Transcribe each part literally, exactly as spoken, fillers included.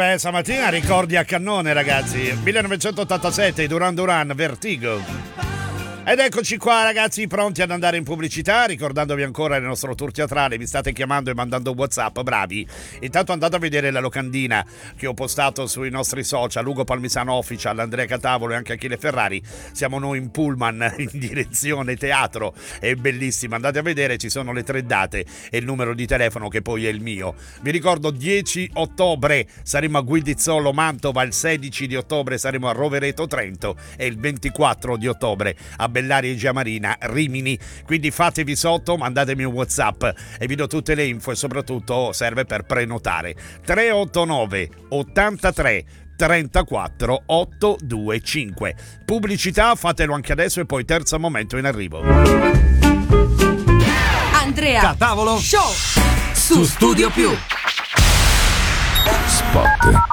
beh, stamattina ricordi a cannone, ragazzi. millenovecentottantasette, Duran Duran, Vertigo. Ed eccoci qua, ragazzi, pronti ad andare in pubblicità, ricordandovi ancora il nostro tour teatrale. Mi state chiamando e mandando WhatsApp, bravi. Intanto andate a vedere la locandina che ho postato sui nostri social, Ugo Palmisano Official, Andrea Catavolo e anche Achille Ferrari. Siamo noi in pullman in direzione teatro, è bellissima, andate a vedere, ci sono le tre date e il numero di telefono che poi è il mio. Vi ricordo, dieci ottobre saremo a Guidizzolo Mantova, il sedici di ottobre saremo a Rovereto Trento e il ventiquattro di ottobre a Bellaria e Giamarina Rimini. Quindi fatevi sotto, mandatemi un WhatsApp e vi do tutte le info e soprattutto serve per prenotare. tre otto nove ottantatré trentaquattro ottocentoventicinque. Pubblicità, fatelo anche adesso e poi terzo momento in arrivo. Andrea Catavolo Show su Studio Più. Spot.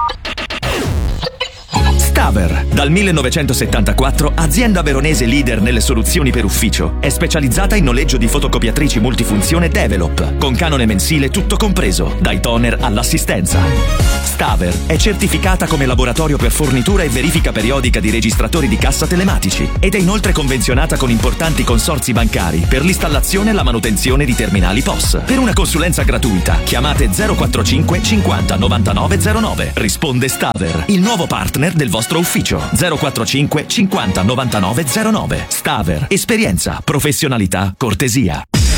Staver, dal millenovecentosettantaquattro azienda veronese leader nelle soluzioni per ufficio, è specializzata in noleggio di fotocopiatrici multifunzione Develop, con canone mensile tutto compreso, dai toner all'assistenza. Staver è certificata come laboratorio per fornitura e verifica periodica di registratori di cassa telematici ed è inoltre convenzionata con importanti consorzi bancari per l'installazione e la manutenzione di terminali P O S. Per una consulenza gratuita chiamate zero quattro cinque cinquanta novantanove zero nove. Risponde Staver, il nuovo partner del vostro ufficio. zero quattro cinque cinquanta novantanove zero nove. Staver, esperienza, professionalità, cortesia.